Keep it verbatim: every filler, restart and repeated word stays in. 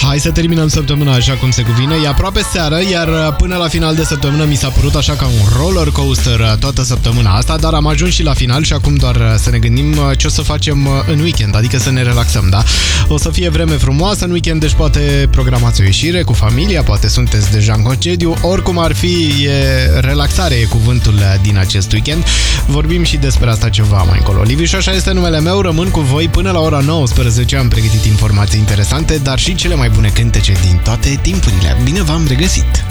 Hai să terminăm săptămâna așa cum se cuvine. E aproape seară, iar până la final de săptămână mi s-a părut așa ca un roller coaster toată săptămâna asta, dar am ajuns și la final și acum doar să ne gândim ce o să facem în weekend, adică să ne relaxăm, da? O să fie vreme frumoasă în weekend, deci poate programați o ieșire cu familia, poate sunteți deja în concediu, oricum ar fi, e relaxare e cuvântul din acest weekend. Vorbim și despre asta ceva mai încolo. Liviu Șoșa este numele meu, rămân cu voi până la ora nouăsprezece, am pregătit informații interesante, dar și cele mai bune cântece din toate timpurile. Bine v-am regăsit!